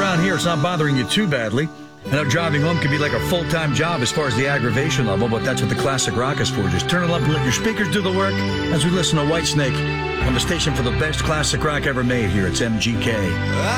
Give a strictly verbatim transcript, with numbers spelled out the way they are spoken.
around here, it's not bothering you too badly. I know driving home can be like a full-time job as far as the aggravation level, but that's what the classic rock is for. Just turn it up and let your speakers do the work as we listen to Whitesnake on the station for the best classic rock ever made here. It's M G K.